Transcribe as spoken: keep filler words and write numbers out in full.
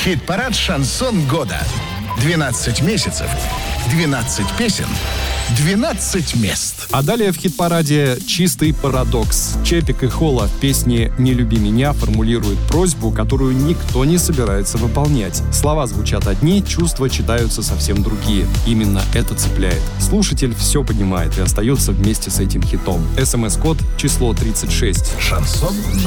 Хит-парад «Шансон года». двенадцать месяцев, двенадцать песен, двенадцать мест. А далее в хит-параде чистый парадокс. Чепик и Холла в песне «Не люби меня» формулируют просьбу, которую никто не собирается выполнять. Слова звучат одни, чувства читаются совсем другие. Именно это цепляет. Слушатель все понимает и остается вместе с этим хитом. СМС-код число тридцать шесть. Шансон